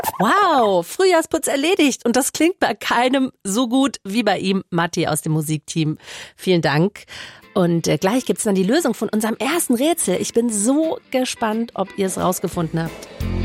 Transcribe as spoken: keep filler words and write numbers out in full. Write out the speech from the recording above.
Wow, Frühjahrsputz erledigt. Und das klingt bei keinem so gut wie bei ihm, Matti aus dem Musikteam. Vielen Dank. Und äh, gleich gibt's dann die Lösung von unserem ersten Rätsel. Ich bin so gespannt, ob ihr es rausgefunden habt.